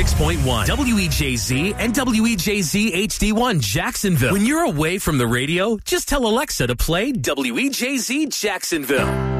106.1, WEJZ, and WEJZ HD1 Jacksonville. When you're away from the radio, just tell Alexa to play WEJZ Jacksonville.